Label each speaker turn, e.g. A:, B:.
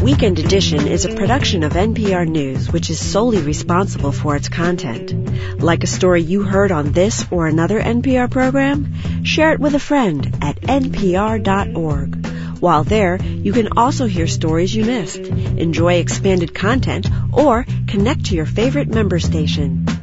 A: Weekend Edition is a production of NPR News, which is solely responsible for its content. Like a story you heard on this or another NPR program? Share it with a friend at npr.org. While there, you can also hear stories you missed, enjoy expanded content, or connect to your favorite member station.